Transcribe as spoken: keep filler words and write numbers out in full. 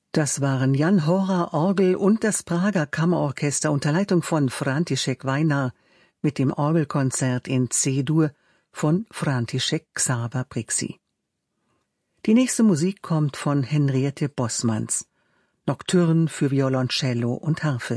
Das waren Jan Horer Orgel und das Prager Kammerorchester unter Leitung von František Vajna mit dem Orgelkonzert in C-Dur von František Xaver Brixi. Die nächste Musik kommt von Henriette Bossmanns, Nocturne für Violoncello und Harfe.